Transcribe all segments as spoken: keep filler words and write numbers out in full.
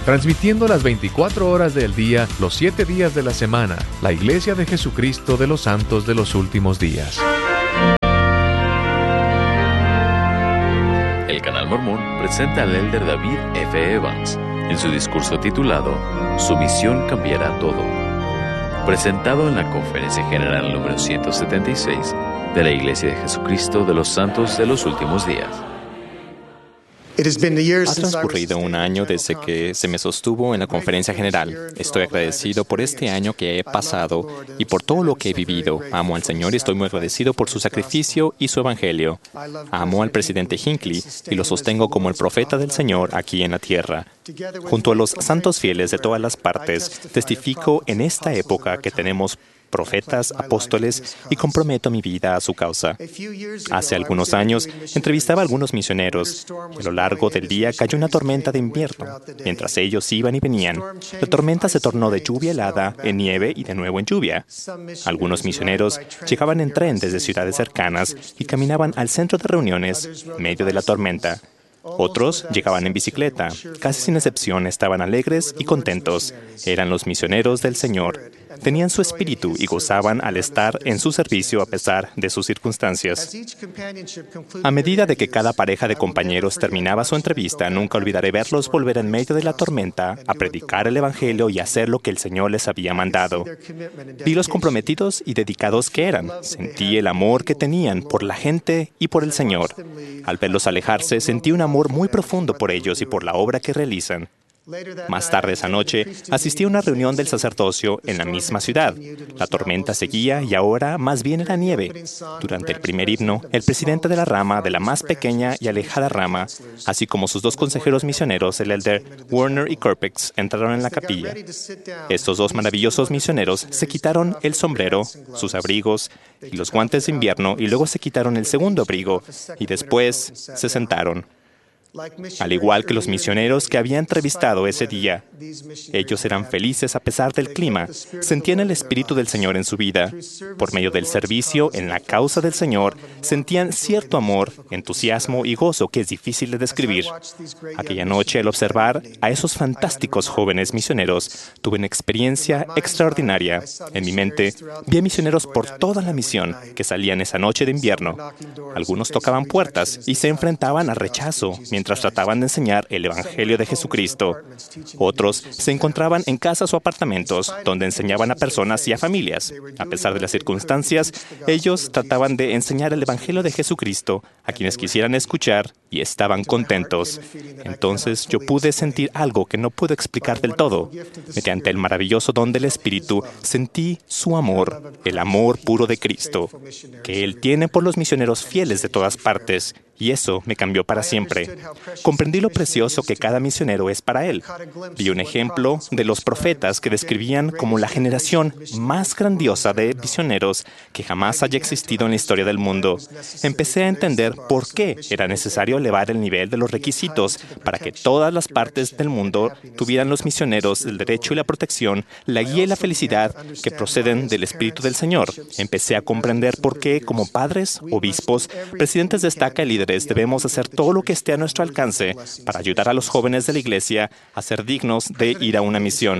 transmitiendo las veinticuatro horas del día, los siete días de la semana, la Iglesia de Jesucristo de los Santos de los Últimos Días. El Canal Mormón presenta al elder David F. Evans en su discurso titulado Su misión cambiará todo, presentado en la Conferencia General número ciento setenta y seis de la Iglesia de Jesucristo de los Santos de los Últimos Días. Ha transcurrido un año desde que se me sostuvo en la conferencia general. Estoy agradecido por este año que he pasado y por todo lo que he vivido. Amo al Señor y estoy muy agradecido por su sacrificio y su evangelio. Amo al presidente Hinckley y lo sostengo como el profeta del Señor aquí en la tierra. Junto a los santos fieles de todas las partes, testifico en esta época que tenemos profetas, apóstoles, y comprometo mi vida a su causa. Hace algunos años, entrevistaba a algunos misioneros, y a lo largo del día cayó una tormenta de invierno. Mientras ellos iban y venían, la tormenta se tornó de lluvia helada en nieve y de nuevo en lluvia. Algunos misioneros llegaban en tren desde ciudades cercanas y caminaban al centro de reuniones en medio de la tormenta. Otros llegaban en bicicleta. Casi sin excepción estaban alegres y contentos. Eran los misioneros del Señor. Tenían su espíritu y gozaban al estar en su servicio a pesar de sus circunstancias. A medida de que cada pareja de compañeros terminaba su entrevista, nunca olvidaré verlos volver en medio de la tormenta a predicar el Evangelio y hacer lo que el Señor les había mandado. Vi los comprometidos y dedicados que eran. Sentí el amor que tenían por la gente y por el Señor. Al verlos alejarse, sentí un amor muy profundo por ellos y por la obra que realizan. Más tarde esa noche, asistí a una reunión del sacerdocio en la misma ciudad. La tormenta seguía y ahora más bien era nieve. Durante el primer himno, el presidente de la rama de la más pequeña y alejada rama, así como sus dos consejeros misioneros, el elder Warner y Corpex, entraron en la capilla. Estos dos maravillosos misioneros se quitaron el sombrero, sus abrigos y los guantes de invierno y luego se quitaron el segundo abrigo y después se sentaron. Al igual que los misioneros que había entrevistado ese día, ellos eran felices a pesar del clima, sentían el Espíritu del Señor en su vida. Por medio del servicio en la causa del Señor, sentían cierto amor, entusiasmo y gozo que es difícil de describir. Aquella noche, al observar a esos fantásticos jóvenes misioneros, tuve una experiencia extraordinaria. En mi mente, vi a misioneros por toda la misión que salían esa noche de invierno. Algunos tocaban puertas y se enfrentaban a rechazo, mientras trataban de enseñar el Evangelio de Jesucristo. Otros se encontraban en casas o apartamentos donde enseñaban a personas y a familias. A pesar de las circunstancias, ellos trataban de enseñar el Evangelio de Jesucristo a quienes quisieran escuchar y estaban contentos. Entonces yo pude sentir algo que no puedo explicar del todo. Mediante el maravilloso don del Espíritu, sentí su amor, el amor puro de Cristo, que Él tiene por los misioneros fieles de todas partes. Y eso me cambió para siempre. Comprendí lo precioso que cada misionero es para Él. Vi un ejemplo de los profetas que describían como la generación más grandiosa de misioneros que jamás haya existido en la historia del mundo. Empecé a entender por qué era necesario elevar el nivel de los requisitos para que todas las partes del mundo tuvieran los misioneros el derecho y la protección, la guía y la felicidad que proceden del Espíritu del Señor. Empecé a comprender por qué, como padres, obispos, presidentes de estaca y líderes, debemos hacer todo lo que esté a nuestro alcance para ayudar a los jóvenes de la Iglesia a ser dignos de ir a una misión.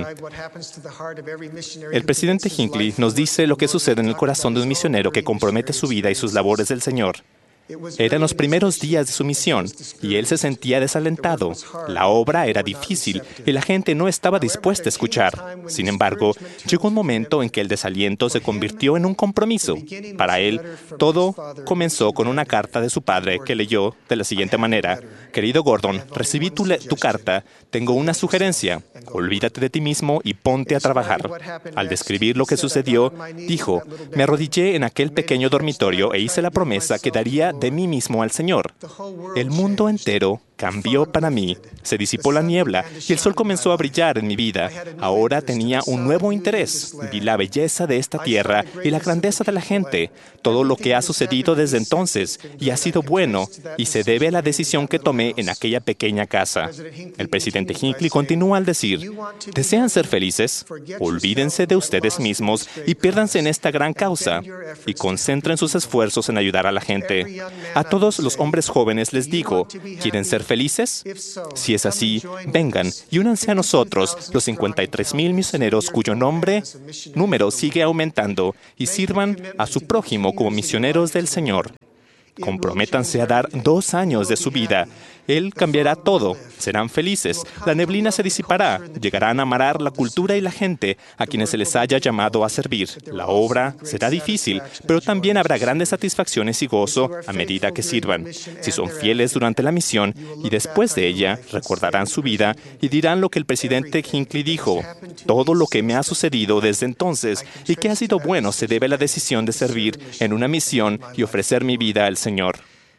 El presidente Hinckley nos dice lo que sucede en el corazón de un misionero que compromete su vida y sus labores del Señor. Eran los primeros días de su misión y él se sentía desalentado. La obra era difícil y la gente no estaba dispuesta a escuchar. Sin embargo, llegó un momento en que el desaliento se convirtió en un compromiso. Para él, todo comenzó con una carta de su padre que leyó de la siguiente manera: Querido Gordon, recibí tu, tu carta. Tengo una sugerencia. Olvídate de ti mismo y ponte a trabajar. Al describir lo que sucedió, dijo: Me arrodillé en aquel pequeño dormitorio e hice la promesa que daría de mí mismo al Señor. El mundo entero cambió para mí. Se disipó la niebla y el sol comenzó a brillar en mi vida. Ahora tenía un nuevo interés. Vi la belleza de esta tierra y la grandeza de la gente. Todo lo que ha sucedido desde entonces y ha sido bueno y se debe a la decisión que tomé en aquella pequeña casa. El presidente Hinckley continúa al decir: ¿Desean ser felices? Olvídense de ustedes mismos y piérdanse en esta gran causa y concentren sus esfuerzos en ayudar a la gente. A todos los hombres jóvenes les digo: ¿quieren ser felices? Si es así, vengan y únanse a nosotros, los cincuenta y tres mil misioneros cuyo nombre, número sigue aumentando, y sirvan a su prójimo como misioneros del Señor. Comprométanse a dar dos años de su vida. Él cambiará todo. Serán felices. La neblina se disipará. Llegarán a amar la cultura y la gente a quienes se les haya llamado a servir. La obra será difícil, pero también habrá grandes satisfacciones y gozo a medida que sirvan. Si son fieles durante la misión y después de ella, recordarán su vida y dirán lo que el presidente Hinckley dijo. Todo lo que me ha sucedido desde entonces y que ha sido bueno se debe a la decisión de servir en una misión y ofrecer mi vida al Señor.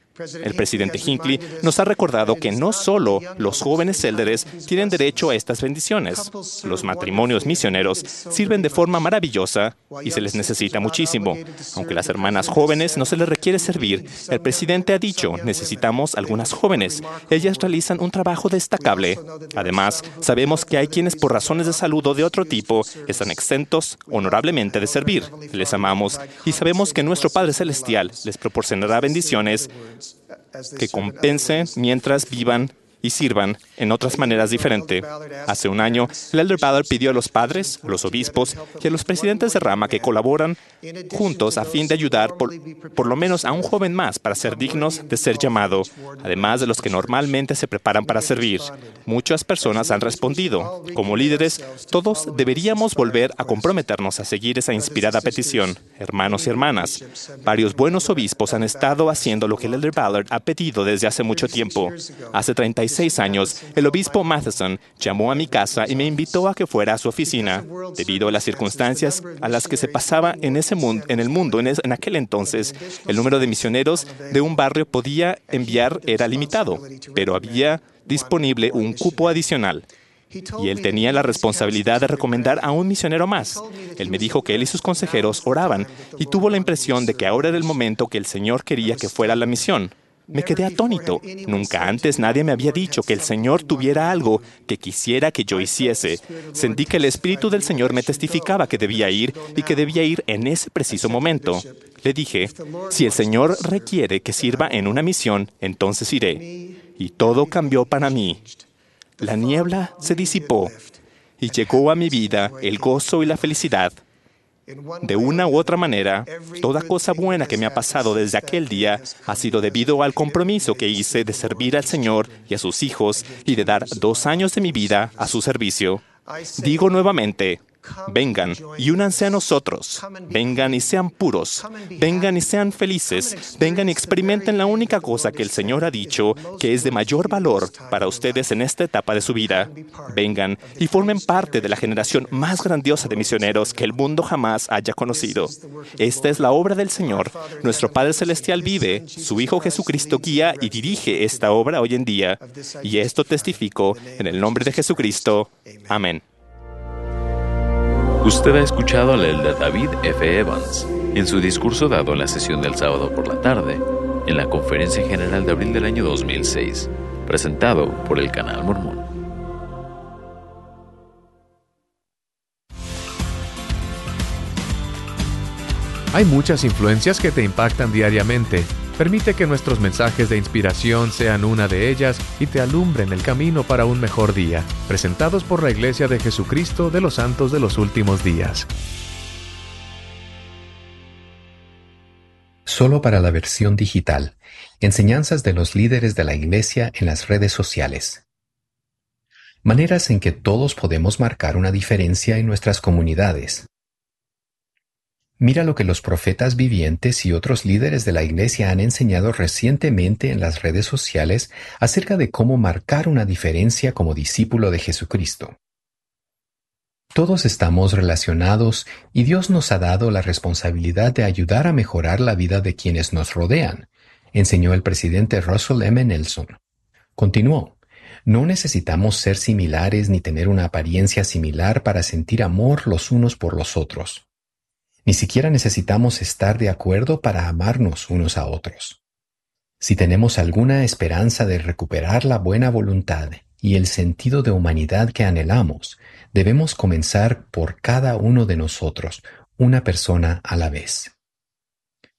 El presidente Hinckley nos ha recordado que no solo los jóvenes élderes tienen derecho a estas bendiciones. Los matrimonios misioneros sirven de forma maravillosa y se les necesita muchísimo. Aunque las hermanas jóvenes no se les requiere servir, el presidente ha dicho, necesitamos algunas jóvenes. Ellas realizan un trabajo destacable. Además, sabemos que hay quienes por razones de salud o de otro tipo están exentos honorablemente de servir. Les amamos y sabemos que nuestro Padre Celestial les proporcionará bendiciones que compensen mientras vivan y sirvan en otras maneras diferentes. Hace un año, el Elder Ballard pidió a los padres, a los obispos y a los presidentes de rama que colaboran juntos a fin de ayudar por, por lo menos a un joven más para ser dignos de ser llamado, además de los que normalmente se preparan para servir. Muchas personas han respondido. Como líderes, todos deberíamos volver a comprometernos a seguir esa inspirada petición. Hermanos y hermanas, varios buenos obispos han estado haciendo lo que el Elder Ballard ha pedido desde hace mucho tiempo. Hace treinta y seis años, el obispo Matheson llamó a mi casa y me invitó a que fuera a su oficina. Debido a las circunstancias a las que se pasaba en, ese mundo, en el mundo en, es, en aquel entonces, el número de misioneros de un barrio podía enviar era limitado, pero había disponible un cupo adicional. Y él tenía la responsabilidad de recomendar a un misionero más. Él me dijo que él y sus consejeros oraban y tuvo la impresión de que ahora era el momento que el Señor quería que fuera a la misión. Me quedé atónito. Nunca antes nadie me había dicho que el Señor tuviera algo que quisiera que yo hiciese. Sentí que el Espíritu del Señor me testificaba que debía ir y que debía ir en ese preciso momento. Le dije, si el Señor requiere que sirva en una misión, entonces iré. Y todo cambió para mí. La niebla se disipó y llegó a mi vida el gozo y la felicidad. De una u otra manera, toda cosa buena que me ha pasado desde aquel día ha sido debido al compromiso que hice de servir al Señor y a sus hijos y de dar dos años de mi vida a su servicio. Digo nuevamente, vengan y únanse a nosotros. Vengan y sean puros. Vengan y sean felices. Vengan y experimenten la única cosa que el Señor ha dicho que es de mayor valor para ustedes en esta etapa de su vida. Vengan y formen parte de la generación más grandiosa de misioneros que el mundo jamás haya conocido. Esta es la obra del Señor. Nuestro Padre Celestial vive. Su Hijo Jesucristo guía y dirige esta obra hoy en día. Y esto testifico en el nombre de Jesucristo. Amén. Usted ha escuchado al Elder David F. Evans en su discurso dado en la sesión del sábado por la tarde en la Conferencia General de abril del año dos mil seis, presentado por el Canal Mormón. Hay muchas influencias que te impactan diariamente. Permite que nuestros mensajes de inspiración sean una de ellas y te alumbren el camino para un mejor día. Presentados por la Iglesia de Jesucristo de los Santos de los Últimos Días. Solo para la versión digital. Enseñanzas de los líderes de la Iglesia en las redes sociales. Maneras en que todos podemos marcar una diferencia en nuestras comunidades. Mira lo que los profetas vivientes y otros líderes de la Iglesia han enseñado recientemente en las redes sociales acerca de cómo marcar una diferencia como discípulo de Jesucristo. Todos estamos relacionados y Dios nos ha dado la responsabilidad de ayudar a mejorar la vida de quienes nos rodean, enseñó el presidente Russell M. Nelson. Continuó, no necesitamos ser similares ni tener una apariencia similar para sentir amor los unos por los otros. Ni siquiera necesitamos estar de acuerdo para amarnos unos a otros. Si tenemos alguna esperanza de recuperar la buena voluntad y el sentido de humanidad que anhelamos, debemos comenzar por cada uno de nosotros, una persona a la vez.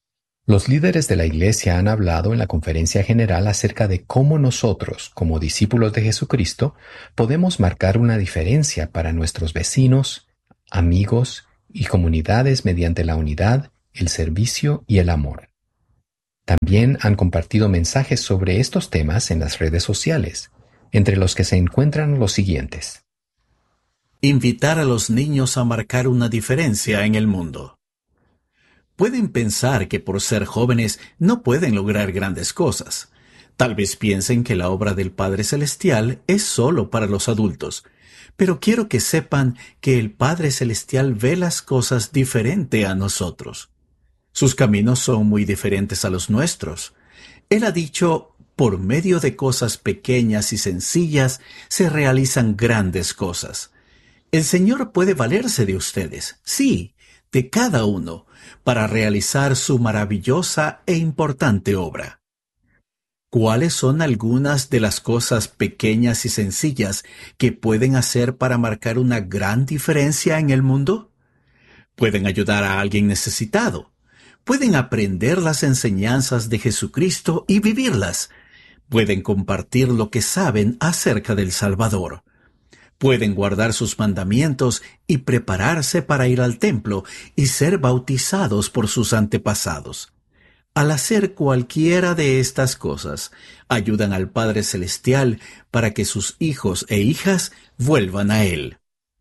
Los líderes de la Iglesia han hablado en la conferencia general acerca de cómo nosotros, como discípulos de Jesucristo, podemos marcar una diferencia para nuestros vecinos, amigos y comunidades mediante la unidad, el servicio y el amor. También han compartido mensajes sobre estos temas en las redes sociales, entre los que se encuentran los siguientes. Invitar a los niños a marcar una diferencia en el mundo. Pueden pensar que por ser jóvenes no pueden lograr grandes cosas. Tal vez piensen que la obra del Padre Celestial es solo para los adultos. Pero quiero que sepan que el Padre Celestial ve las cosas diferente a nosotros. Sus caminos son muy diferentes a los nuestros. Él ha dicho, por medio de cosas pequeñas y sencillas se realizan grandes cosas. El Señor puede valerse de ustedes, sí, de cada uno, para realizar su maravillosa e importante obra. ¿Cuáles son algunas de las cosas pequeñas y sencillas que pueden hacer para marcar una gran diferencia en el mundo? Pueden ayudar a alguien necesitado. Pueden aprender las enseñanzas de Jesucristo y vivirlas. Pueden compartir lo que saben acerca del Salvador. Pueden guardar sus mandamientos y prepararse para ir al templo y ser bautizados por sus antepasados. Al hacer cualquiera de estas cosas, ayudan al Padre Celestial para que sus hijos e hijas vuelvan a Él.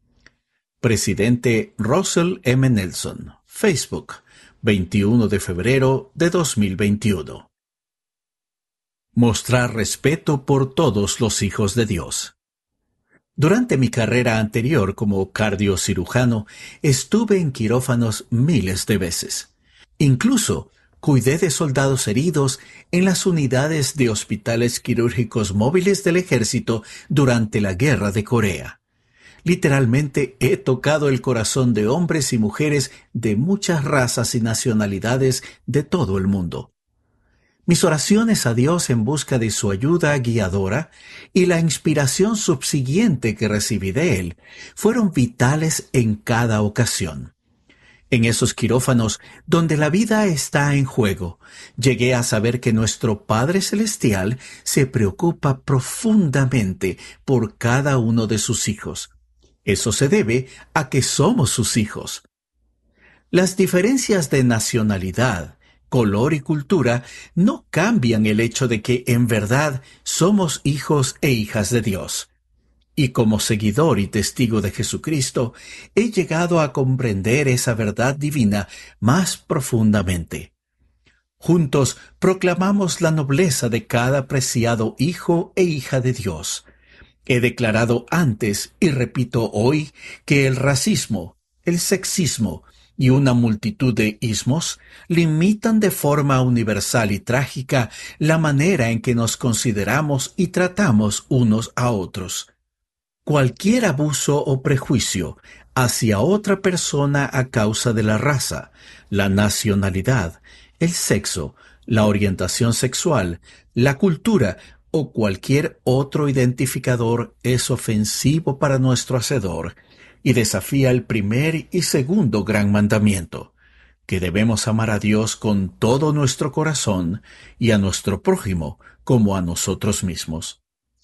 Presidente Russell M. Nelson, Facebook, veintiuno de febrero de dos mil veintiuno. Mostrar respeto por todos los hijos de Dios. Durante mi carrera anterior como cardiocirujano, estuve en quirófanos miles de veces. Incluso, cuidé de soldados heridos en las unidades de hospitales quirúrgicos móviles del ejército durante la Guerra de Corea. Literalmente he tocado el corazón de hombres y mujeres de muchas razas y nacionalidades de todo el mundo. Mis oraciones a Dios en busca de su ayuda guiadora y la inspiración subsiguiente que recibí de Él fueron vitales en cada ocasión. En esos quirófanos donde la vida está en juego, llegué a saber que nuestro Padre Celestial se preocupa profundamente por cada uno de sus hijos. Eso se debe a que somos sus hijos. Las diferencias de nacionalidad, color y cultura no cambian el hecho de que en verdad somos hijos e hijas de Dios. Y como seguidor y testigo de Jesucristo, he llegado a comprender esa verdad divina más profundamente. Juntos proclamamos la nobleza de cada preciado hijo e hija de Dios. He declarado antes y repito hoy que el racismo, el sexismo y una multitud de ismos limitan de forma universal y trágica la manera en que nos consideramos y tratamos unos a otros. Cualquier abuso o prejuicio hacia otra persona a causa de la raza, la nacionalidad, el sexo, la orientación sexual, la cultura o cualquier otro identificador es ofensivo para nuestro Hacedor y desafía el primer y segundo gran mandamiento, que debemos amar a Dios con todo nuestro corazón y a nuestro prójimo como a nosotros mismos.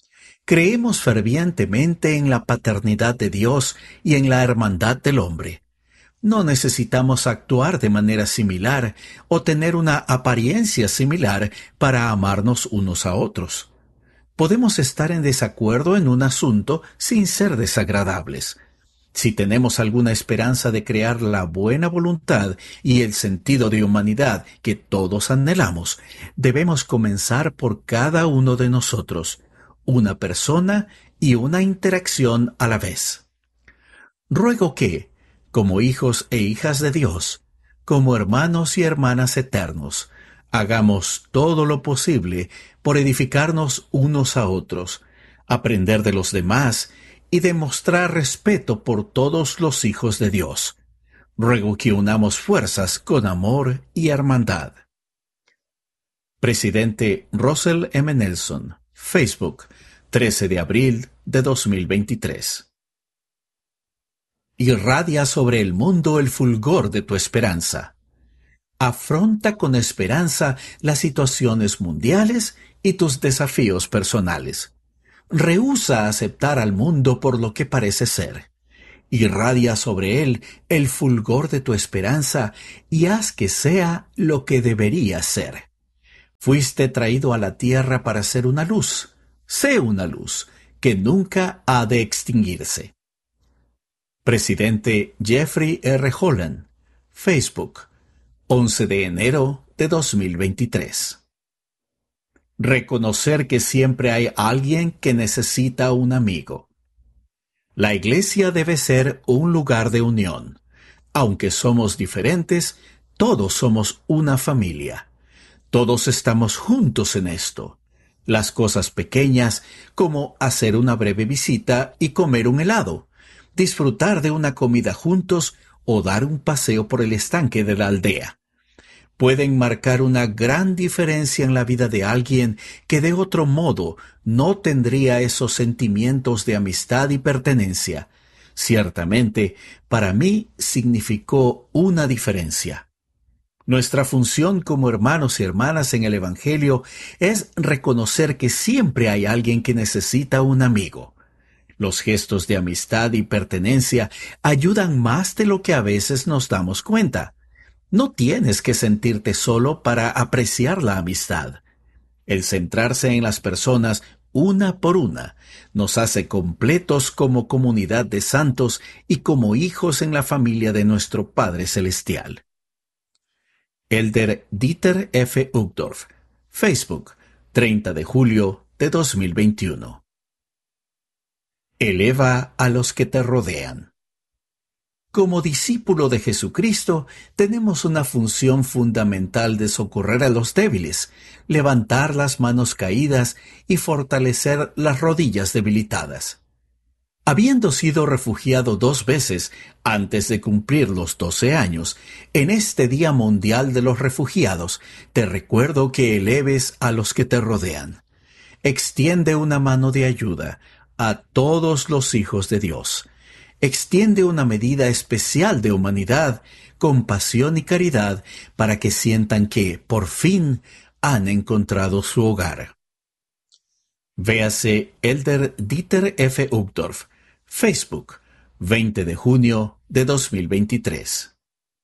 Creemos fervientemente en la paternidad de Dios y en la hermandad del hombre. No necesitamos actuar de manera similar o tener una apariencia similar para amarnos unos a otros. Podemos estar en desacuerdo en un asunto sin ser desagradables. Si tenemos alguna esperanza de crear la buena voluntad y el sentido de humanidad que todos anhelamos, debemos comenzar por cada uno de nosotros, una persona y una interacción a la vez. Ruego que, como hijos e hijas de Dios, como hermanos y hermanas eternos, hagamos todo lo posible por edificarnos unos a otros, aprender de los demás y demostrar respeto por todos los hijos de Dios. Ruego que unamos fuerzas con amor y hermandad. Presidente Russell M. Nelson, Facebook, trece de abril de dos mil veintitrés. Irradia sobre el mundo el fulgor de tu esperanza. Afronta con esperanza las situaciones mundiales y tus desafíos personales. Rehúsa aceptar al mundo por lo que parece ser. Irradia sobre él el fulgor de tu esperanza y haz que sea lo que debería ser. Fuiste traído a la tierra para ser una luz. Sé una luz que nunca ha de extinguirse. Presidente Jeffrey R. Holland, Facebook, once de enero de dos mil veintitrés. Reconocer que siempre hay alguien que necesita un amigo. La iglesia debe ser un lugar de unión. Aunque somos diferentes, todos somos una familia. Todos estamos juntos en esto. Las cosas pequeñas, como hacer una breve visita y comer un helado, disfrutar de una comida juntos o dar un paseo por el estanque de la aldea, pueden marcar una gran diferencia en la vida de alguien que de otro modo no tendría esos sentimientos de amistad y pertenencia. Ciertamente, para mí significó una diferencia. Nuestra función como hermanos y hermanas en el Evangelio es reconocer que siempre hay alguien que necesita un amigo. Los gestos de amistad y pertenencia ayudan más de lo que a veces nos damos cuenta. No tienes que sentirte solo para apreciar la amistad. El centrarse en las personas una por una nos hace completos como comunidad de santos y como hijos en la familia de nuestro Padre Celestial. Elder Dieter F. Uchtdorf, Facebook, treinta de julio de dos mil veintiuno. Eleva a los que te rodean. Como discípulo de Jesucristo, tenemos una función fundamental de socorrer a los débiles, levantar las manos caídas y fortalecer las rodillas debilitadas. Habiendo sido refugiado dos veces antes de cumplir los doce años, en este Día Mundial de los Refugiados, te recuerdo que eleves a los que te rodean. Extiende una mano de ayuda a todos los hijos de Dios. Extiende una medida especial de humanidad, compasión y caridad para que sientan que, por fin, han encontrado su hogar. Véase Elder Dieter F. Uchtdorf, Facebook, veinte de junio de dos mil veintitrés.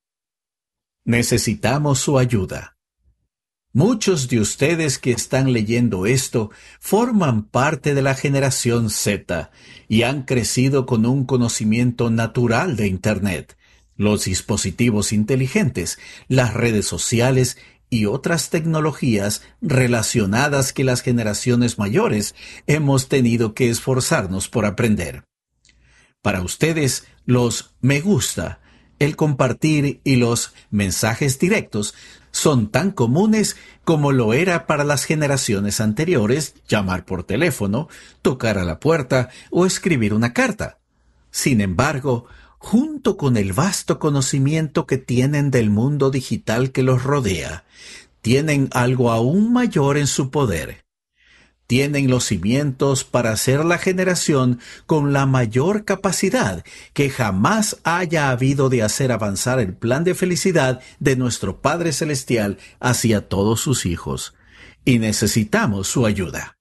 Necesitamos su ayuda. Muchos de ustedes que están leyendo esto forman parte de la generación Z y han crecido con un conocimiento natural de Internet, los dispositivos inteligentes, las redes sociales y otras tecnologías relacionadas que las generaciones mayores hemos tenido que esforzarnos por aprender. Para ustedes, los me gusta, el compartir y los mensajes directos son tan comunes como lo era para las generaciones anteriores llamar por teléfono, tocar a la puerta o escribir una carta. Sin embargo, junto con el vasto conocimiento que tienen del mundo digital que los rodea, tienen algo aún mayor en su poder. Tienen los cimientos para ser la generación con la mayor capacidad que jamás haya habido de hacer avanzar el plan de felicidad de nuestro Padre Celestial hacia todos sus hijos. Y necesitamos su ayuda.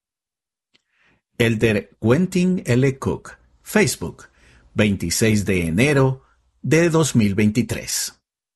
Elder Quentin L. Cook, Facebook, veintiséis de enero de dos mil veintitrés.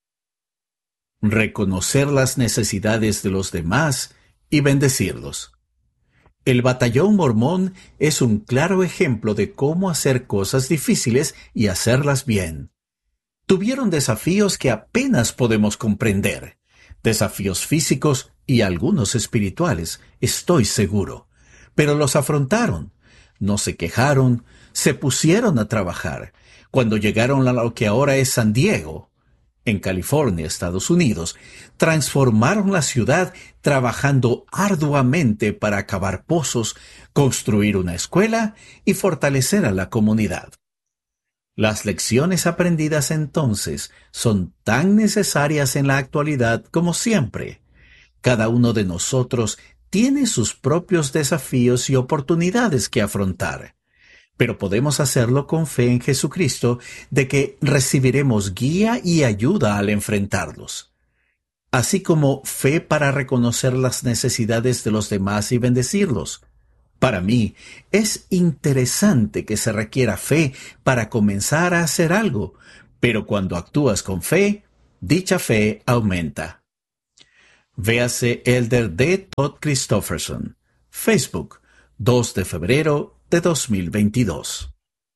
Reconocer las necesidades de los demás y bendecirlos. El batallón mormón es un claro ejemplo de cómo hacer cosas difíciles y hacerlas bien. Tuvieron desafíos que apenas podemos comprender, desafíos físicos y algunos espirituales, estoy seguro, pero los afrontaron, no se quejaron, se pusieron a trabajar. Cuando llegaron a lo que ahora es San Diego, en California, Estados Unidos, transformaron la ciudad trabajando arduamente para cavar pozos, construir una escuela y fortalecer a la comunidad. Las lecciones aprendidas entonces son tan necesarias en la actualidad como siempre. Cada uno de nosotros tiene sus propios desafíos y oportunidades que afrontar. Pero podemos hacerlo con fe en Jesucristo de que recibiremos guía y ayuda al enfrentarlos. así como fe para reconocer las necesidades de los demás y bendecirlos. Para mí, es interesante que se requiera fe para comenzar a hacer algo, pero cuando actúas con fe, dicha fe aumenta. Véase Elder D. Todd Christofferson, Facebook, dos de febrero de dos mil veintidós.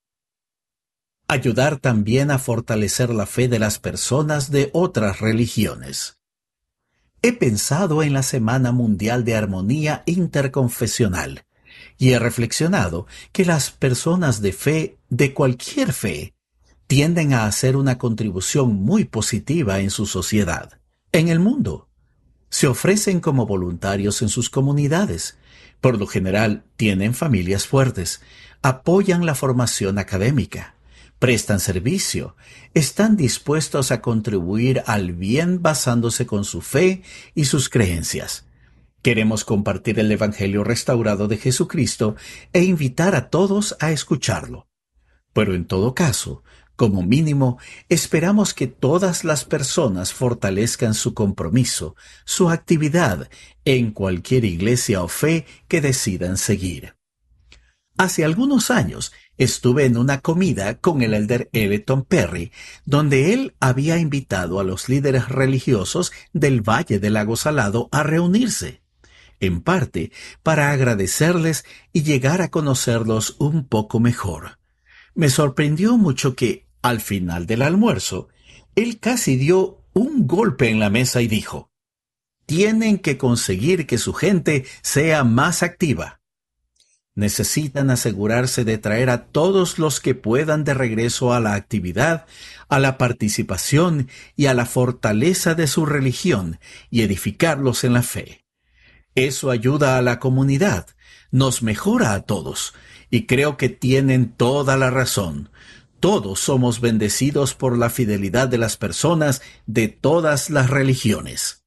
Ayudar también a fortalecer la fe de las personas de otras religiones. He pensado en la Semana Mundial de Armonía Interconfesional y he reflexionado que las personas de fe, de cualquier fe, tienden a hacer una contribución muy positiva en su sociedad, en el mundo. Se ofrecen como voluntarios en sus comunidades. Por lo general, tienen familias fuertes, apoyan la formación académica, prestan servicio, están dispuestos a contribuir al bien basándose con su fe y sus creencias. Queremos compartir el Evangelio restaurado de Jesucristo e invitar a todos a escucharlo. Pero en todo caso, como mínimo, esperamos que todas las personas fortalezcan su compromiso, su actividad en cualquier iglesia o fe que decidan seguir. Hace algunos años estuve en una comida con el elder Elton Perry, donde él había invitado a los líderes religiosos del Valle del Lago Salado a reunirse, en parte para agradecerles y llegar a conocerlos un poco mejor. Me sorprendió mucho que, al final del almuerzo, él casi dio un golpe en la mesa y dijo: «Tienen que conseguir que su gente sea más activa. Necesitan asegurarse de traer a todos los que puedan de regreso a la actividad, a la participación y a la fortaleza de su religión y edificarlos en la fe. Eso ayuda a la comunidad, nos mejora a todos, y creo que tienen toda la razón. Todos somos bendecidos por la fidelidad de las personas de todas las religiones».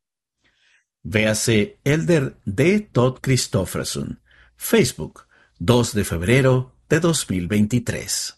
Véase Elder D. Todd Christofferson, Facebook, dos de febrero de dos mil veintitrés.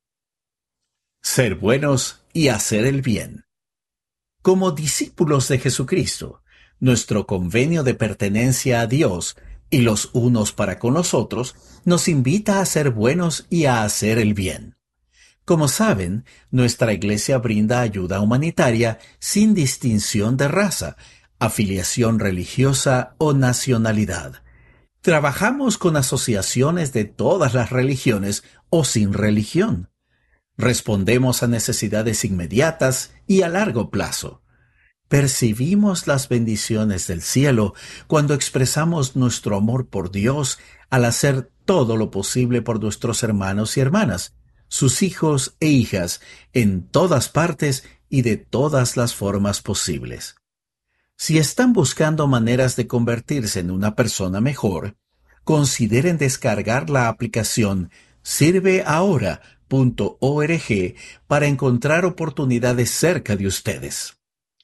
Ser buenos y hacer el bien. Como discípulos de Jesucristo, nuestro convenio de pertenencia a Dios y los unos para con los otros nos invita a ser buenos y a hacer el bien. Como saben, nuestra iglesia brinda ayuda humanitaria sin distinción de raza, afiliación religiosa o nacionalidad. Trabajamos con asociaciones de todas las religiones o sin religión. Respondemos a necesidades inmediatas y a largo plazo. Percibimos las bendiciones del cielo cuando expresamos nuestro amor por Dios al hacer todo lo posible por nuestros hermanos y hermanas, sus hijos e hijas, en todas partes y de todas las formas posibles. Si están buscando maneras de convertirse en una persona mejor, consideren descargar la aplicación sirve ahora punto org para encontrar oportunidades cerca de ustedes.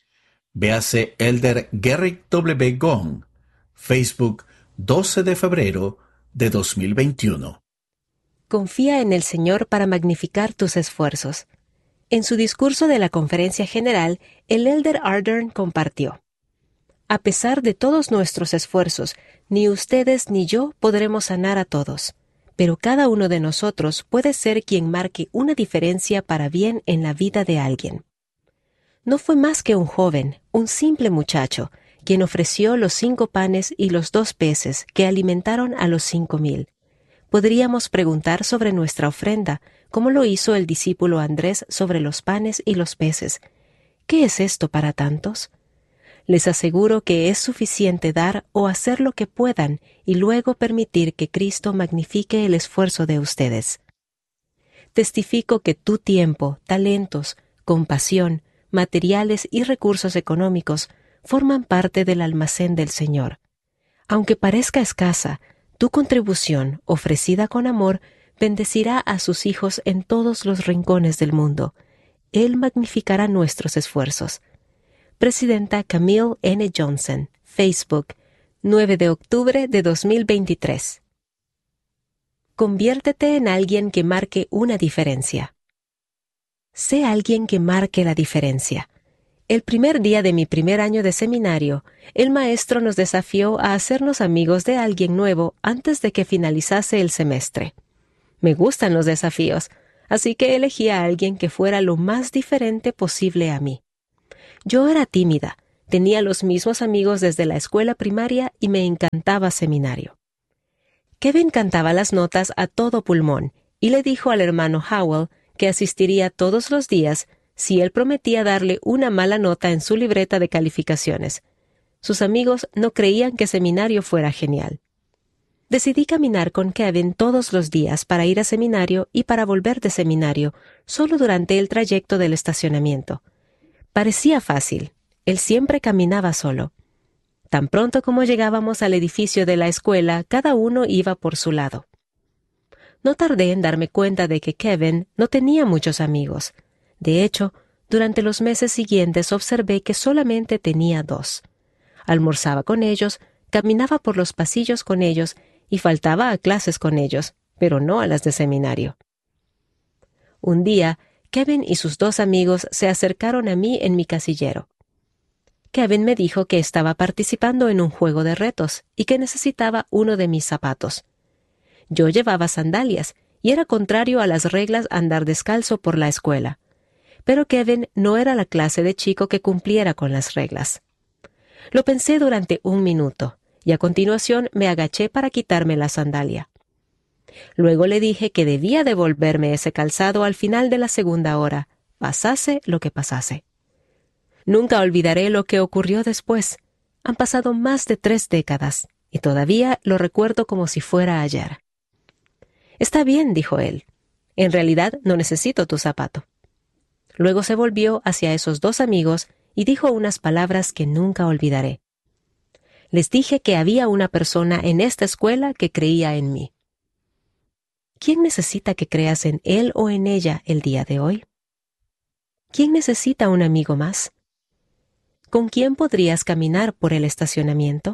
Véase Elder Gerrick W. Gong, Facebook, doce de febrero de dos mil veintiuno. Confía en el Señor para magnificar tus esfuerzos. En su discurso de la Conferencia General, el Elder Ardern compartió: «A pesar de todos nuestros esfuerzos, ni ustedes ni yo podremos sanar a todos, pero cada uno de nosotros puede ser quien marque una diferencia para bien en la vida de alguien». No fue más que un joven, un simple muchacho, quien ofreció los cinco panes y los dos peces que alimentaron a los cinco mil. Podríamos preguntar sobre nuestra ofrenda, como lo hizo el discípulo Andrés sobre los panes y los peces. ¿Qué es esto para tantos? Les aseguro que es suficiente dar o hacer lo que puedan y luego permitir que Cristo magnifique el esfuerzo de ustedes. Testifico que tu tiempo, talentos, compasión, materiales y recursos económicos forman parte del almacén del Señor. Aunque parezca escasa, tu contribución, ofrecida con amor, bendecirá a sus hijos en todos los rincones del mundo. Él magnificará nuestros esfuerzos. Presidenta Camille N. Johnson, Facebook, nueve de octubre de dos mil veintitrés. Conviértete en alguien que marque una diferencia. Sé alguien que marque la diferencia. El primer día de mi primer año de seminario, el maestro nos desafió a hacernos amigos de alguien nuevo antes de que finalizase el semestre. Me gustan los desafíos, así que elegí a alguien que fuera lo más diferente posible a mí. Yo era tímida, tenía los mismos amigos desde la escuela primaria y me encantaba seminario. Kevin cantaba las notas a todo pulmón y le dijo al hermano Howell que asistiría todos los días si él prometía darle una mala nota en su libreta de calificaciones. Sus amigos no creían que seminario fuera genial. Decidí caminar con Kevin todos los días para ir a seminario y para volver de seminario, solo durante el trayecto del estacionamiento. Parecía fácil. Él siempre caminaba solo. Tan pronto como llegábamos al edificio de la escuela, cada uno iba por su lado. No tardé en darme cuenta de que Kevin no tenía muchos amigos. De hecho, durante los meses siguientes observé que solamente tenía dos. Almorzaba con ellos, caminaba por los pasillos con ellos y faltaba a clases con ellos, pero no a las de seminario. Un día, Kevin y sus dos amigos se acercaron a mí en mi casillero. Kevin me dijo que estaba participando en un juego de retos y que necesitaba uno de mis zapatos. Yo llevaba sandalias y era contrario a las reglas andar descalzo por la escuela. Pero Kevin no era la clase de chico que cumpliera con las reglas. Lo pensé durante un minuto y a continuación me agaché para quitarme la sandalia. Luego le dije que debía devolverme ese calzado al final de la segunda hora, pasase lo que pasase. Nunca olvidaré lo que ocurrió después. Han pasado más de tres décadas y todavía lo recuerdo como si fuera ayer. «Está bien», dijo él. «En realidad no necesito tu zapato». Luego se volvió hacia esos dos amigos y dijo unas palabras que nunca olvidaré. Les dije que había una persona en esta escuela que creía en mí. ¿Quién necesita que creas en él o en ella el día de hoy? ¿Quién necesita un amigo más? ¿Con quién podrías caminar por el estacionamiento?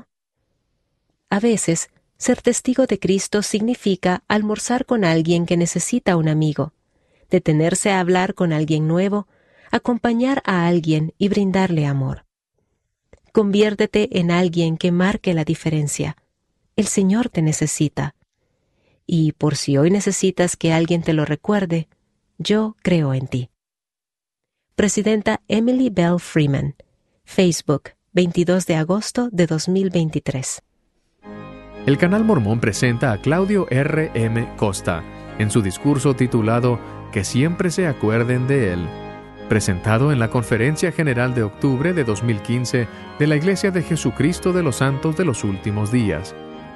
A veces, ser testigo de Cristo significa almorzar con alguien que necesita un amigo, detenerse a hablar con alguien nuevo, acompañar a alguien y brindarle amor. Conviértete en alguien que marque la diferencia. El Señor te necesita. Y por si hoy necesitas que alguien te lo recuerde, yo creo en ti. Presidenta Emily Bell Freeman, Facebook, veintidós de agosto de dos mil veintitrés. El Canal Mormón presenta a Claudio R M Costa en su discurso titulado «Que siempre se acuerden de él», presentado en la Conferencia General de octubre de dos mil quince de la Iglesia de Jesucristo de los Santos de los Últimos Días.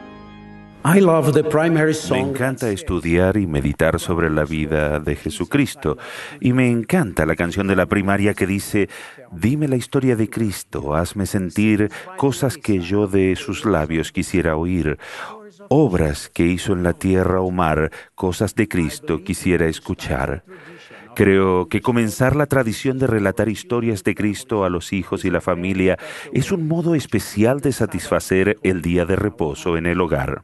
Me encanta estudiar y meditar sobre la vida de Jesucristo, y me encanta la canción de la primaria que dice: «Dime la historia de Cristo, hazme sentir cosas que yo de sus labios quisiera oír, obras que hizo en la tierra o mar, cosas de Cristo quisiera escuchar». Creo que comenzar la tradición de relatar historias de Cristo a los hijos y la familia es un modo especial de satisfacer el día de reposo en el hogar.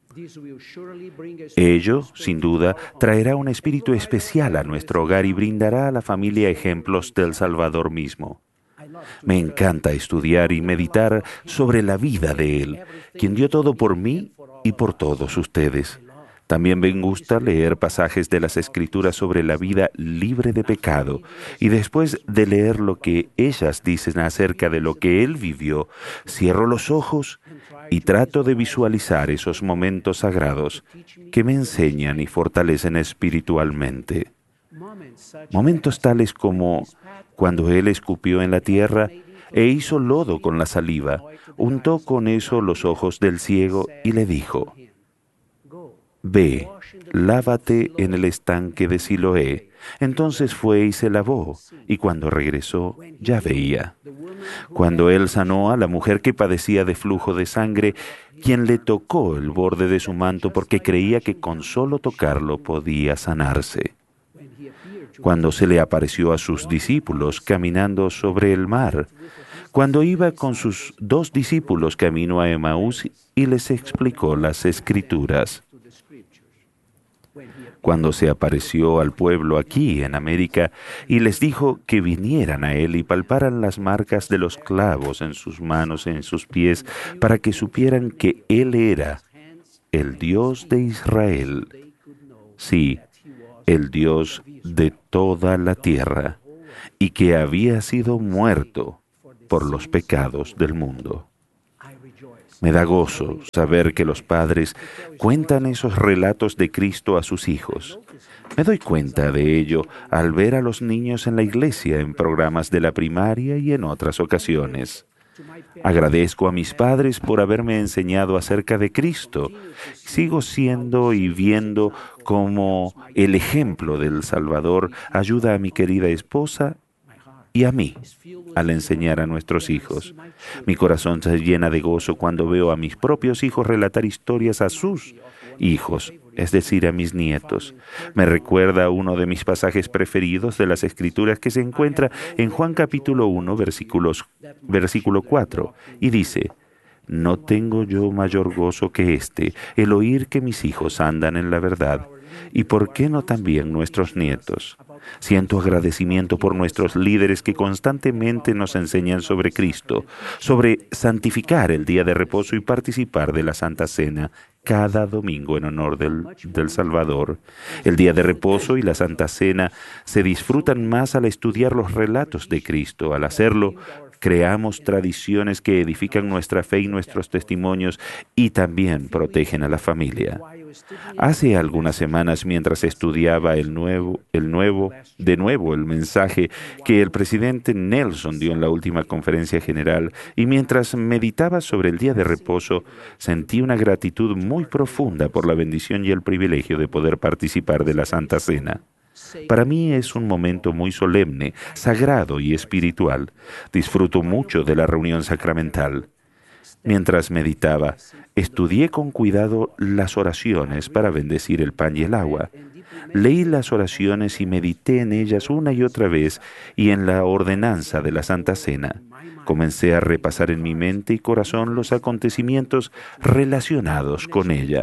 Ello, sin duda, traerá un espíritu especial a nuestro hogar y brindará a la familia ejemplos del Salvador mismo. Me encanta estudiar y meditar sobre la vida de Él, quien dio todo por mí y por todos ustedes. También me gusta leer pasajes de las Escrituras sobre la vida libre de pecado, y después de leer lo que ellas dicen acerca de lo que Él vivió, cierro los ojos y trato de visualizar esos momentos sagrados que me enseñan y fortalecen espiritualmente. Momentos tales como cuando Él escupió en la tierra e hizo lodo con la saliva, untó con eso los ojos del ciego y le dijo: «Ve, lávate en el estanque de Siloé». Entonces fue y se lavó, y cuando regresó ya veía. Cuando Él sanó a la mujer que padecía de flujo de sangre, quien le tocó el borde de su manto porque creía que con solo tocarlo podía sanarse. Cuando se le apareció a sus discípulos caminando sobre el mar, cuando iba con sus dos discípulos camino a Emaús y les explicó las Escrituras. cuando se apareció al pueblo aquí en América y les dijo que vinieran a Él y palparan las marcas de los clavos en sus manos y en sus pies para que supieran que Él era el Dios de Israel, sí, el Dios de toda la tierra, y que había sido muerto por los pecados del mundo. Me da gozo saber que los padres cuentan esos relatos de Cristo a sus hijos. Me doy cuenta de ello al ver a los niños en la iglesia en programas de la primaria y en otras ocasiones. Agradezco a mis padres por haberme enseñado acerca de Cristo. Sigo siendo y viendo cómo el ejemplo del Salvador ayuda a mi querida esposa y a mí al enseñar a nuestros hijos. Mi corazón se llena de gozo cuando veo a mis propios hijos relatar historias a sus hijos, es decir, a mis nietos. Me recuerda uno de mis pasajes preferidos de las Escrituras que se encuentra en Juan capítulo uno, versículos, versículo cuatro, y dice: «No tengo yo mayor gozo que este, el oír que mis hijos andan en la verdad, y por qué no también nuestros nietos». Siento agradecimiento por nuestros líderes que constantemente nos enseñan sobre Cristo, sobre santificar el día de reposo y participar de la Santa Cena cada domingo en honor del, del Salvador. El día de reposo y la Santa Cena se disfrutan más al estudiar los relatos de Cristo. Al hacerlo, creamos tradiciones que edifican nuestra fe y nuestros testimonios y también protegen a la familia. Hace algunas semanas, mientras estudiaba el nuevo, el nuevo, de nuevo el mensaje que el presidente Nelson dio en la última conferencia general, y mientras meditaba sobre el día de reposo, sentí una gratitud muy profunda por la bendición y el privilegio de poder participar de la Santa Cena. Para mí es un momento muy solemne, sagrado y espiritual. Disfruto mucho de la reunión sacramental. Mientras meditaba, estudié con cuidado las oraciones para bendecir el pan y el agua. Leí las oraciones y medité en ellas una y otra vez y en la ordenanza de la Santa Cena. Comencé a repasar en mi mente y corazón los acontecimientos relacionados con ella.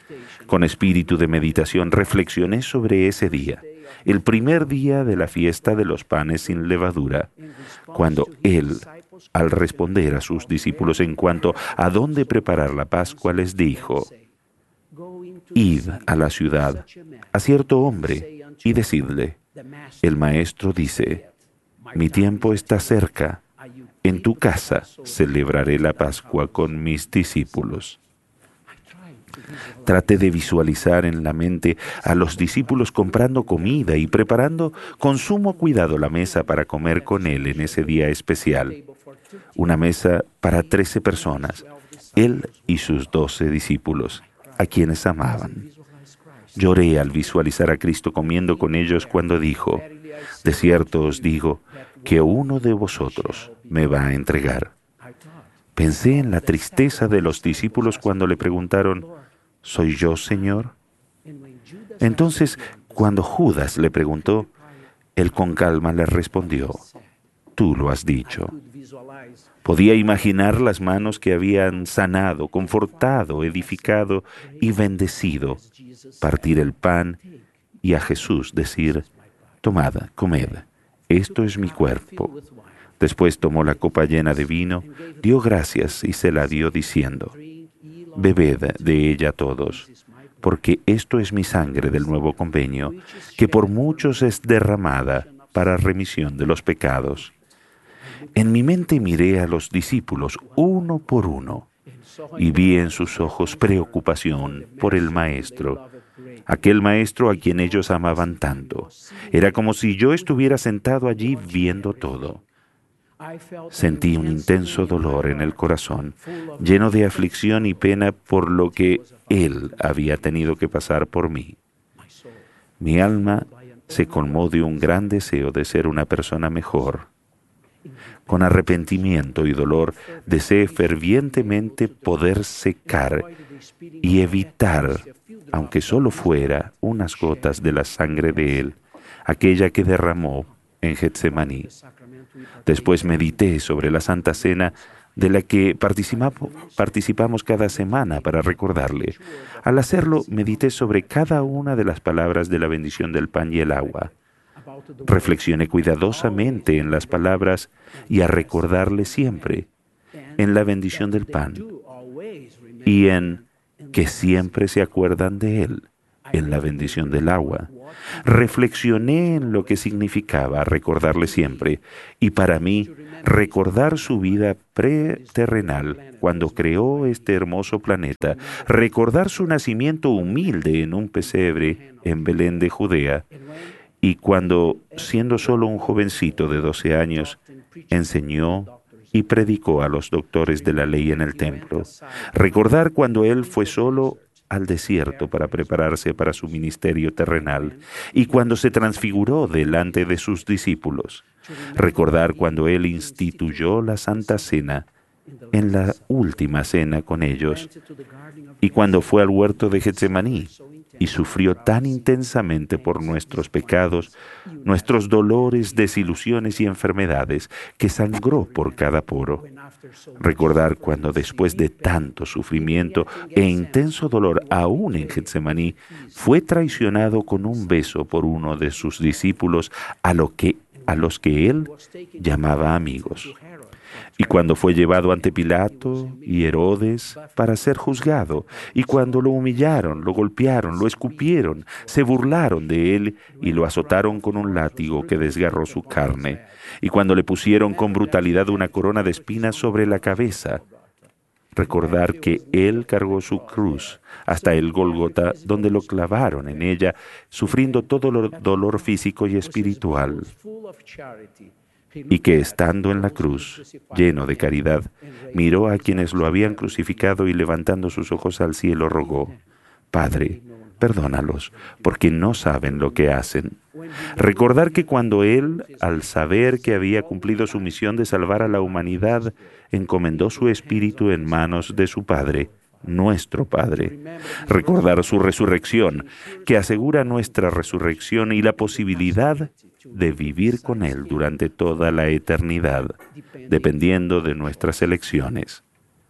Con espíritu de meditación reflexioné sobre ese día, el primer día de la fiesta de los panes sin levadura, cuando Él, al responder a sus discípulos en cuanto a dónde preparar la Pascua, les dijo: «Id a la ciudad, a cierto hombre, y decidle: el Maestro dice, mi tiempo está cerca, en tu casa celebraré la Pascua con mis discípulos». Traté de visualizar en la mente a los discípulos comprando comida y preparando con sumo cuidado la mesa para comer con Él en ese día especial. Una mesa para trece personas, Él y sus doce discípulos, a quienes amaban. Lloré al visualizar a Cristo comiendo con ellos cuando dijo: «De cierto os digo que uno de vosotros me va a entregar». Pensé en la tristeza de los discípulos cuando le preguntaron: «¿Soy yo, Señor?». Entonces, cuando Judas le preguntó, él con calma le respondió: «Tú lo has dicho». Podía imaginar las manos que habían sanado, confortado, edificado y bendecido, partir el pan y a Jesús decir: «Tomad, comed, esto es mi cuerpo». Después tomó la copa llena de vino, dio gracias y se la dio diciendo: «Bebed de ella todos, porque esto es mi sangre del nuevo convenio, que por muchos es derramada para remisión de los pecados». En mi mente miré a los discípulos uno por uno y vi en sus ojos preocupación por el Maestro, aquel Maestro a quien ellos amaban tanto. Era como si yo estuviera sentado allí viendo todo. Sentí un intenso dolor en el corazón, lleno de aflicción y pena por lo que Él había tenido que pasar por mí. Mi alma se colmó de un gran deseo de ser una persona mejor. Con arrepentimiento y dolor, deseé fervientemente poder secar y evitar, aunque solo fuera unas gotas de la sangre de Él, aquella que derramó en Getsemaní. Después medité sobre la Santa Cena de la que participamos, participamos cada semana para recordarle. Al hacerlo, medité sobre cada una de las palabras de la bendición del pan y el agua. Reflexioné cuidadosamente en las palabras y a recordarle siempre en la bendición del pan y en que siempre se acuerdan de él, en la bendición del agua. Reflexioné en lo que significaba recordarle siempre, y para mí, recordar su vida preterrenal cuando creó este hermoso planeta, recordar su nacimiento humilde en un pesebre en Belén de Judea, y cuando, siendo solo un jovencito de doce años, enseñó y predicó a los doctores de la ley en el templo. Recordar cuando él fue solo al desierto para prepararse para su ministerio terrenal y cuando se transfiguró delante de sus discípulos. Recordar cuando él instituyó la Santa Cena en la última cena con ellos y cuando fue al huerto de Getsemaní y sufrió tan intensamente por nuestros pecados, nuestros dolores, desilusiones y enfermedades, que sangró por cada poro. Recordar cuando después de tanto sufrimiento e intenso dolor, aún en Getsemaní, fue traicionado con un beso por uno de sus discípulos a, lo que, a los que él llamaba amigos. Y cuando fue llevado ante Pilato y Herodes para ser juzgado, y cuando lo humillaron, lo golpearon, lo escupieron, se burlaron de él y lo azotaron con un látigo que desgarró su carne, y cuando le pusieron con brutalidad una corona de espinas sobre la cabeza. Recordar que él cargó su cruz hasta el Gólgota, donde lo clavaron en ella, sufriendo todo el dolor físico y espiritual, y que estando en la cruz, lleno de caridad, miró a quienes lo habían crucificado y levantando sus ojos al cielo rogó: Padre, perdónalos, porque no saben lo que hacen. Recordar que cuando él, al saber que había cumplido su misión de salvar a la humanidad, encomendó su espíritu en manos de su Padre, nuestro Padre. Recordar su resurrección, que asegura nuestra resurrección y la posibilidad de vivir con Él durante toda la eternidad, dependiendo de nuestras elecciones.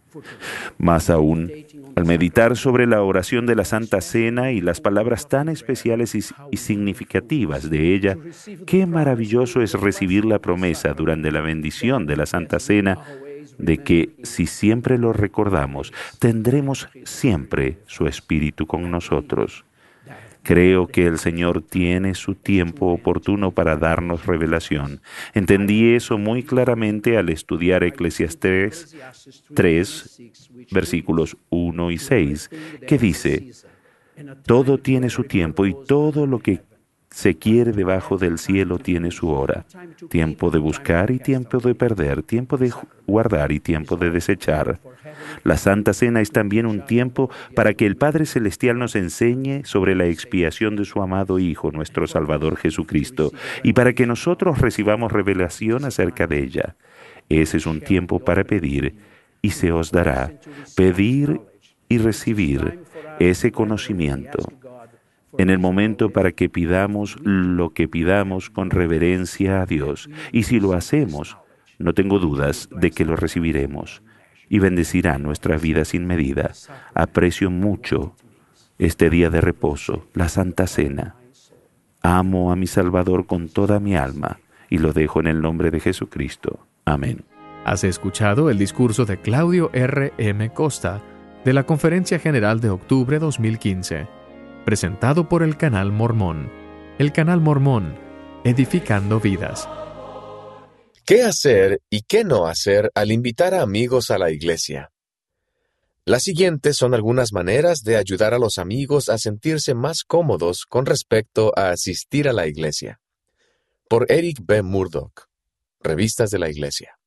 Más aún, al meditar sobre la oración de la Santa Cena y las palabras tan especiales y, y significativas de ella, qué maravilloso es recibir la promesa durante la bendición de la Santa Cena de que, si siempre lo recordamos, tendremos siempre su Espíritu con nosotros. Creo que el Señor tiene su tiempo oportuno para darnos revelación. Entendí eso muy claramente al estudiar Eclesiastés tres, versículos uno y seis, que dice: todo tiene su tiempo y todo lo que se quiere debajo del cielo tiene su hora. Tiempo de buscar y tiempo de perder, tiempo de guardar y tiempo de desechar. La Santa Cena es también un tiempo para que el Padre Celestial nos enseñe sobre la expiación de su amado Hijo, nuestro Salvador Jesucristo, y para que nosotros recibamos revelación acerca de ella. Ese es un tiempo para pedir, y se os dará. Pedir y recibir ese conocimiento. En el momento para que pidamos lo que pidamos con reverencia a Dios. Y si lo hacemos, no tengo dudas de que lo recibiremos y bendecirá nuestra vida sin medida. Aprecio mucho este día de reposo, la Santa Cena. Amo a mi Salvador con toda mi alma y lo dejo en el nombre de Jesucristo. Amén. Has escuchado el discurso de Claudio R. M. Costa de la Conferencia General de octubre dos mil quince, presentado por el Canal Mormón. El Canal Mormón, edificando vidas. ¿Qué hacer y qué no hacer al invitar a amigos a la iglesia? Las siguientes son algunas maneras de ayudar a los amigos a sentirse más cómodos con respecto a asistir a la iglesia. Por Eric B. Murdoch, Revistas de la Iglesia.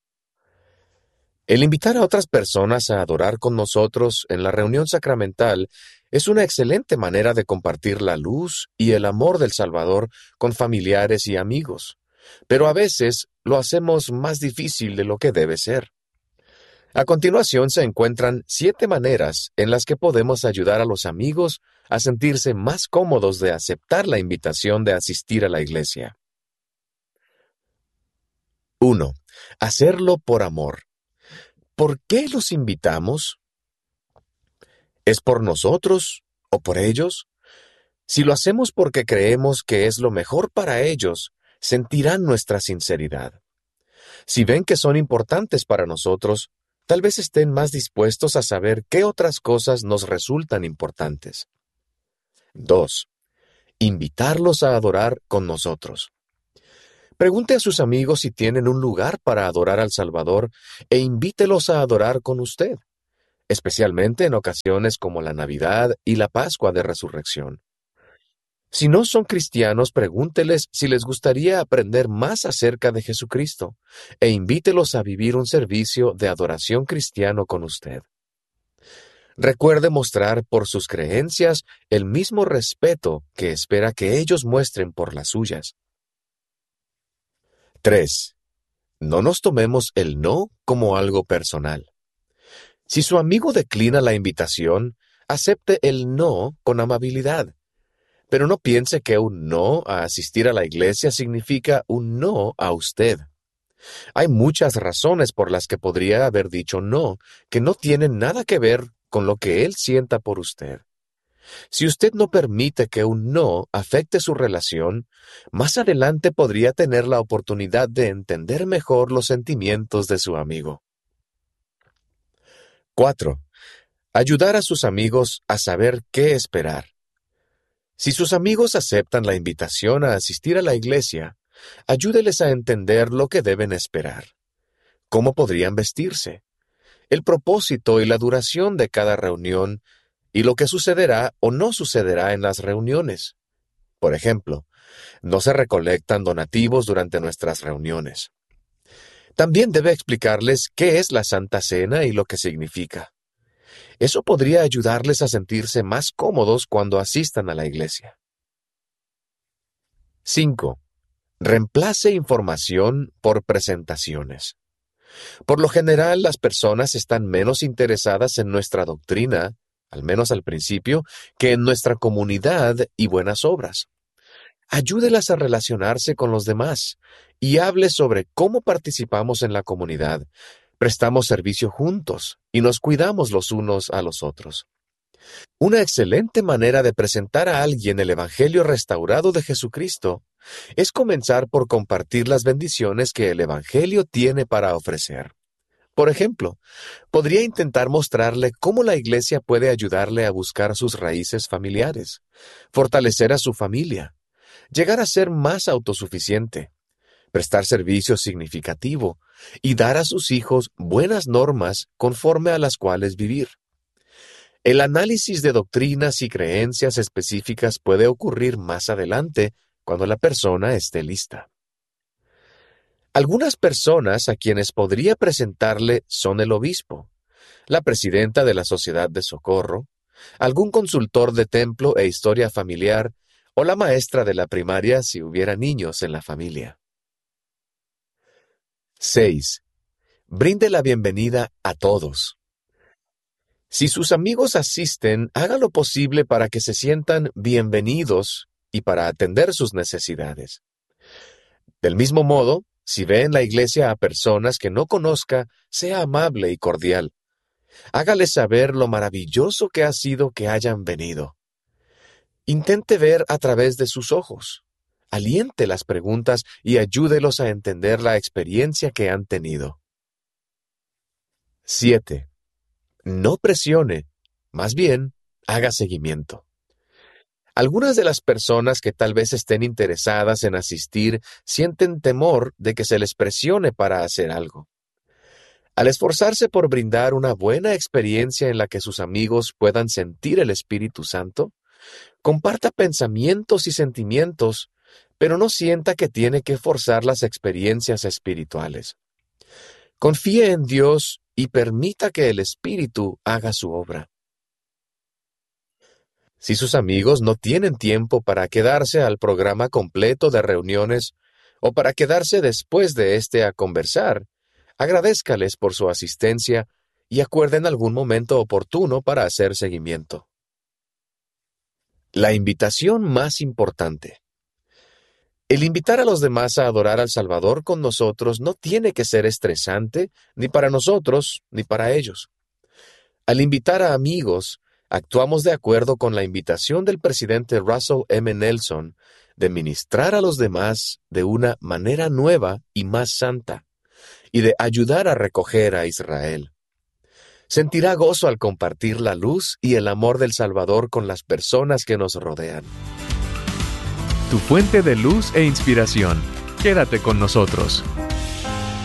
El invitar a otras personas a adorar con nosotros en la reunión sacramental es una excelente manera de compartir la luz y el amor del Salvador con familiares y amigos, pero a veces lo hacemos más difícil de lo que debe ser. A continuación se encuentran siete maneras en las que podemos ayudar a los amigos a sentirse más cómodos de aceptar la invitación de asistir a la iglesia. uno. Hacerlo por amor. ¿Por qué los invitamos? ¿Es por nosotros o por ellos? Si lo hacemos porque creemos que es lo mejor para ellos, sentirán nuestra sinceridad. Si ven que son importantes para nosotros, tal vez estén más dispuestos a saber qué otras cosas nos resultan importantes. dos. Invitarlos a adorar con nosotros. Pregunte a sus amigos si tienen un lugar para adorar al Salvador e invítelos a adorar con usted, especialmente en ocasiones como la Navidad y la Pascua de Resurrección. Si no son cristianos, pregúnteles si les gustaría aprender más acerca de Jesucristo e invítelos a vivir un servicio de adoración cristiano con usted. Recuerde mostrar por sus creencias el mismo respeto que espera que ellos muestren por las suyas. tres. No nos tomemos el no como algo personal. Si su amigo declina la invitación, acepte el no con amabilidad. Pero no piense que un no a asistir a la iglesia significa un no a usted. Hay muchas razones por las que podría haber dicho no, que no tienen nada que ver con lo que él sienta por usted. Si usted no permite que un no afecte su relación, más adelante podría tener la oportunidad de entender mejor los sentimientos de su amigo. cuatro. Ayudar a sus amigos a saber qué esperar. Si sus amigos aceptan la invitación a asistir a la iglesia, ayúdeles a entender lo que deben esperar. ¿Cómo podrían vestirse? El propósito y la duración de cada reunión y lo que sucederá o no sucederá en las reuniones. Por ejemplo, no se recolectan donativos durante nuestras reuniones. También debe explicarles qué es la Santa Cena y lo que significa. Eso podría ayudarles a sentirse más cómodos cuando asistan a la iglesia. cinco. Reemplace información por presentaciones. Por lo general, las personas están menos interesadas en nuestra doctrina, al menos al principio, que en nuestra comunidad y buenas obras. Ayúdelas a relacionarse con los demás y hable sobre cómo participamos en la comunidad, prestamos servicio juntos y nos cuidamos los unos a los otros. Una excelente manera de presentar a alguien el Evangelio restaurado de Jesucristo es comenzar por compartir las bendiciones que el Evangelio tiene para ofrecer. Por ejemplo, podría intentar mostrarle cómo la iglesia puede ayudarle a buscar sus raíces familiares, fortalecer a su familia, llegar a ser más autosuficiente, prestar servicio significativo y dar a sus hijos buenas normas conforme a las cuales vivir. El análisis de doctrinas y creencias específicas puede ocurrir más adelante cuando la persona esté lista. Algunas personas a quienes podría presentarle son el obispo, la presidenta de la Sociedad de Socorro, algún consultor de templo e historia familiar o la maestra de la primaria si hubiera niños en la familia. seis. Brinde la bienvenida a todos. Si sus amigos asisten, haga lo posible para que se sientan bienvenidos y para atender sus necesidades. Del mismo modo, si ve en la iglesia a personas que no conozca, sea amable y cordial. Hágales saber lo maravilloso que ha sido que hayan venido. Intente ver a través de sus ojos. Aliente las preguntas y ayúdelos a entender la experiencia que han tenido. siete. No presione, más bien, haga seguimiento. Algunas de las personas que tal vez estén interesadas en asistir sienten temor de que se les presione para hacer algo. Al esforzarse por brindar una buena experiencia en la que sus amigos puedan sentir el Espíritu Santo, comparta pensamientos y sentimientos, pero no sienta que tiene que forzar las experiencias espirituales. Confíe en Dios y permita que el Espíritu haga su obra. Si sus amigos no tienen tiempo para quedarse al programa completo de reuniones o para quedarse después de este a conversar, agradézcales por su asistencia y acuerden algún momento oportuno para hacer seguimiento. La invitación más importante. El invitar a los demás a adorar al Salvador con nosotros no tiene que ser estresante, ni para nosotros, ni para ellos. Al invitar a amigos, actuamos de acuerdo con la invitación del presidente Russell M. Nelson de ministrar a los demás de una manera nueva y más santa, y de ayudar a recoger a Israel. Sentirá gozo al compartir la luz y el amor del Salvador con las personas que nos rodean. Tu fuente de luz e inspiración. Quédate con nosotros.